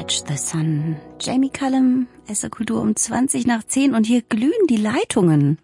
Catch the Sun. Jamie Cullum, SR Kultur um 20:10 und hier glühen die Leitungen.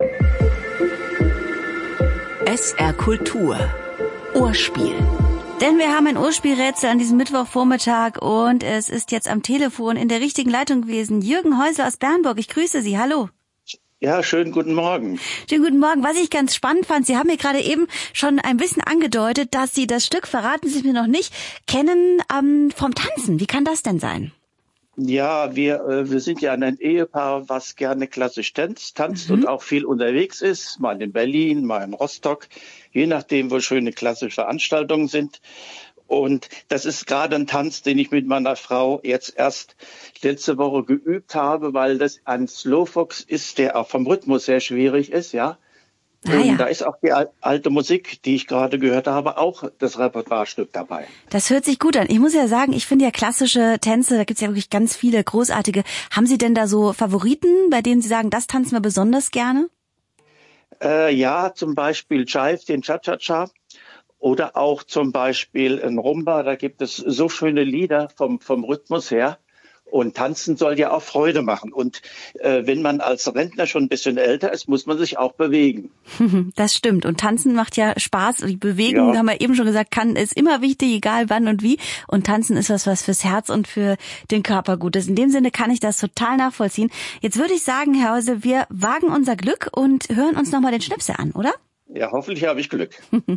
SR Kultur. Ohrspiel. Denn wir haben ein Ohrspielrätsel an diesem Mittwochvormittag und es ist jetzt am Telefon in der richtigen Leitung gewesen. Jürgen Häusler aus Bernburg, ich grüße Sie, hallo. Ja, schönen guten Morgen. Schönen guten Morgen. Was ich ganz spannend fand, Sie haben mir gerade eben schon ein bisschen angedeutet, dass Sie das Stück, verraten Sie es mir noch nicht, kennen vom Tanzen. Wie kann das denn sein? Ja, wir sind ja ein Ehepaar, was gerne klassisch tanzt und auch viel unterwegs ist, mal in Berlin, mal in Rostock, je nachdem, wo schöne klassische Veranstaltungen sind. Und das ist gerade ein Tanz, den ich mit meiner Frau jetzt erst letzte Woche geübt habe, weil das ein Slowfox ist, der auch vom Rhythmus sehr schwierig ist, ja. Und da ist auch die alte Musik, die ich gerade gehört habe, auch das Repertoirestück dabei. Das hört sich gut an. Ich muss ja sagen, ich finde ja klassische Tänze, da gibt's ja wirklich ganz viele großartige. Haben Sie denn da so Favoriten, bei denen Sie sagen, das tanzen wir besonders gerne? Ja, zum Beispiel Jive, den Cha-Cha-Cha. Oder auch zum Beispiel ein Rumba, da gibt es so schöne Lieder vom Rhythmus her. Und tanzen soll ja auch Freude machen. Und wenn man als Rentner schon ein bisschen älter ist, muss man sich auch bewegen. Das stimmt. Und tanzen macht ja Spaß. Die Bewegung, haben wir eben schon gesagt, ist immer wichtig, egal wann und wie. Und tanzen ist was fürs Herz und für den Körper gut ist. In dem Sinne kann ich das total nachvollziehen. Jetzt würde ich sagen, Herr Häusel, wir wagen unser Glück und hören uns nochmal den Schnipsel an, oder? Ja, hoffentlich habe ich Glück.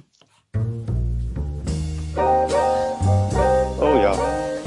Oh ja.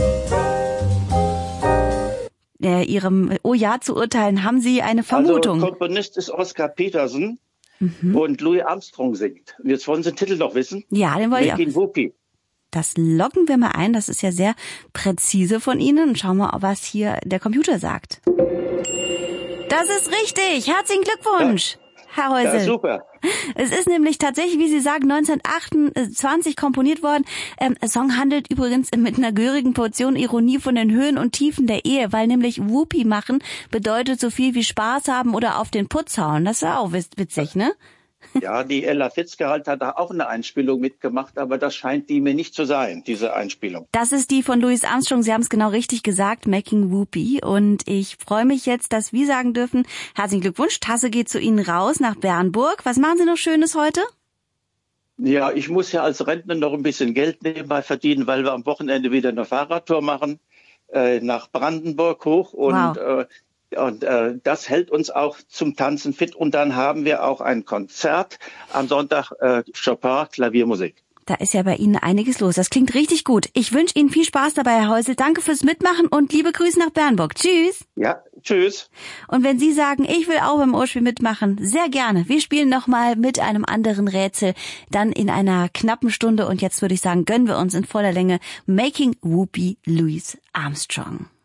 Ihrem Oh ja zu urteilen, haben Sie eine Vermutung? Also Komponist ist Oscar Peterson und Louis Armstrong singt. Jetzt wollen Sie den Titel noch wissen? Ja, den wollte ich auch. Making Whoopie. Das loggen wir mal ein, das ist ja sehr präzise von Ihnen. Und schauen wir mal, was hier der Computer sagt. Das ist richtig, herzlichen Glückwunsch, Herr Häusel. Ja, super. Es ist nämlich tatsächlich, wie Sie sagen, 1928 komponiert worden. Der Song handelt übrigens mit einer gehörigen Portion Ironie von den Höhen und Tiefen der Ehe, weil nämlich Whoopie machen bedeutet so viel wie Spaß haben oder auf den Putz hauen. Das ist ja auch witzig, ne? Ja, die Ella Fitzgerald hat da auch eine Einspielung mitgemacht, aber das scheint die mir nicht zu sein, diese Einspielung. Das ist die von Louis Armstrong, Sie haben es genau richtig gesagt, Making Whoopie. Und ich freue mich jetzt, dass wir sagen dürfen, herzlichen Glückwunsch, Tasse geht zu Ihnen raus nach Bernburg. Was machen Sie noch Schönes heute? Ja, ich muss ja als Rentner noch ein bisschen Geld nebenbei verdienen, weil wir am Wochenende wieder eine Fahrradtour machen, nach Brandenburg hoch und das hält uns auch zum Tanzen fit. Und dann haben wir auch ein Konzert am Sonntag, Chopin, Klaviermusik. Da ist ja bei Ihnen einiges los. Das klingt richtig gut. Ich wünsche Ihnen viel Spaß dabei, Herr Häusel. Danke fürs Mitmachen und liebe Grüße nach Bernburg. Tschüss. Ja, tschüss. Und wenn Sie sagen, ich will auch beim Ohrspiel mitmachen, sehr gerne. Wir spielen nochmal mit einem anderen Rätsel, dann in einer knappen Stunde. Und jetzt würde ich sagen, gönnen wir uns in voller Länge Making Whoopie, Louis Armstrong.